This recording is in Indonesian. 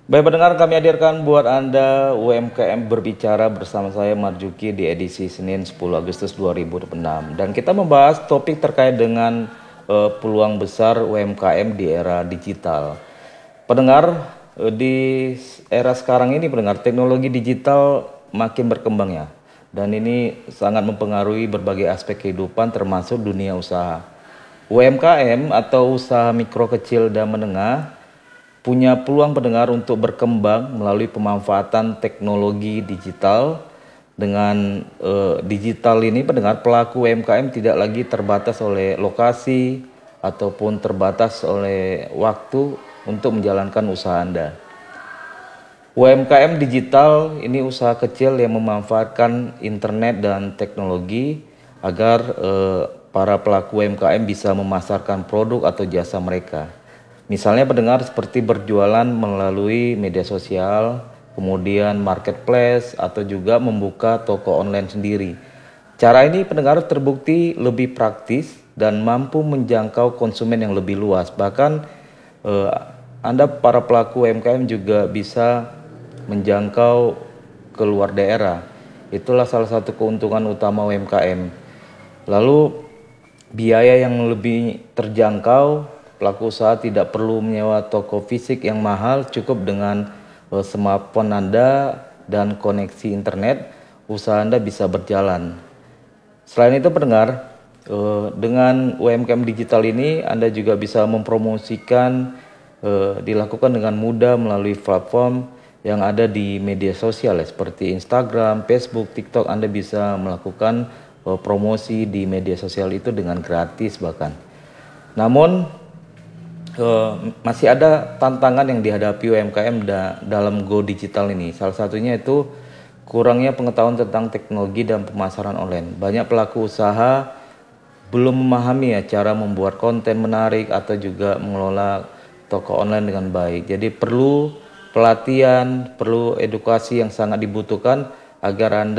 Baik pendengar, kami hadirkan buat Anda UMKM berbicara bersama saya Marjuki di edisi Senin 10 Agustus 2026. Dan kita membahas topik terkait dengan peluang besar UMKM di era digital. Pendengar, di era sekarang ini pendengar, teknologi digital makin berkembang ya. Dan ini sangat mempengaruhi berbagai aspek kehidupan termasuk dunia usaha. UMKM atau usaha mikro kecil dan menengah punya peluang pendengar untuk berkembang melalui pemanfaatan teknologi digital. Dengan digital ini pendengar, pelaku UMKM tidak lagi terbatas oleh lokasi ataupun terbatas oleh waktu untuk menjalankan usaha Anda. UMKM digital ini usaha kecil yang memanfaatkan internet dan teknologi agar para pelaku UMKM bisa memasarkan produk atau jasa mereka. Misalnya pendengar seperti berjualan melalui media sosial, kemudian marketplace, atau juga membuka toko online sendiri. Cara ini pendengar terbukti lebih praktis dan mampu menjangkau konsumen yang lebih luas. Bahkan Anda para pelaku UMKM juga bisa menjangkau keluar daerah. Itulah salah satu keuntungan utama UMKM. Lalu biaya yang lebih terjangkau. Pelaku usaha tidak perlu menyewa toko fisik yang mahal, cukup dengan smartphone Anda dan koneksi internet, usaha Anda bisa berjalan. Selain itu pendengar, dengan UMKM digital ini Anda juga bisa mempromosikan, dilakukan dengan mudah melalui platform yang ada di media sosial ya, seperti Instagram, Facebook, TikTok. Anda bisa melakukan promosi di media sosial itu dengan gratis bahkan. Namun masih ada tantangan yang dihadapi UMKM dalam go digital ini. Salah satunya itu kurangnya pengetahuan tentang teknologi dan pemasaran online. Banyak pelaku usaha belum memahami ya cara membuat konten menarik atau juga mengelola toko online dengan baik. Jadi perlu pelatihan, perlu edukasi yang sangat dibutuhkan agar Anda